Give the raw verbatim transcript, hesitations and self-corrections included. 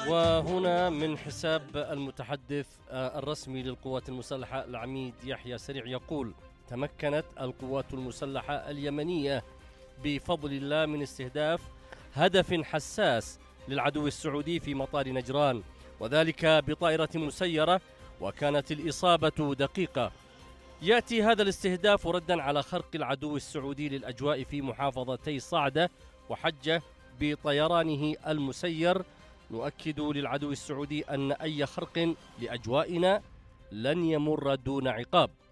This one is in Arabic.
وهنا من حساب المتحدث الرسمي للقوات المسلحة العميد يحيى سريع يقول: تمكنت القوات المسلحة اليمنية بفضل الله من استهداف هدف حساس للعدو السعودي في مطار نجران، وذلك بطائرة مسيرة، وكانت الإصابة دقيقة. يأتي هذا الاستهداف ردا على خرق العدو السعودي للأجواء في محافظتي صعدة وحجة بطيرانه المسير. نؤكد للعدو السعودي أن أي خرق لأجوائنا لن يمر دون عقاب.